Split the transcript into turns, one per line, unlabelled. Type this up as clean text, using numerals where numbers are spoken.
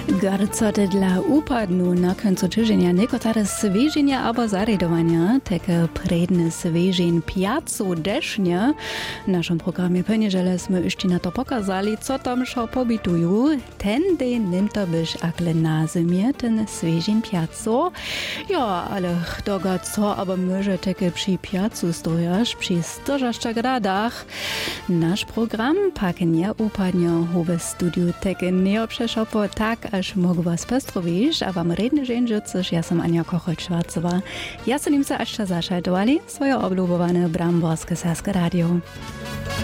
Garcoty dla upadnu na końcu tygodnia niektóre zwierzenia albo zaredowania, takie predne zwierzeń piacu desznia. W naszym programie poniedziałek jsme jeszcze na to pokazali, co tam się pobitują. Ten dzień nimmt to byś akle na zimie, ten zwierzeń piacu. Ja, ale kto co, aber może takie przy piacu stojasz, przy 100 gradach. Nasz program pak nie upadnie w studiu, takie nie obszeszopo tak, aż mógł was pestrowić, a wam redny żędziucysz, ja sam Ania Kochoć-Schwarzowa. Ja sam im se aż zašaltowali swoje oblubowane Bramborskie Saske Radio.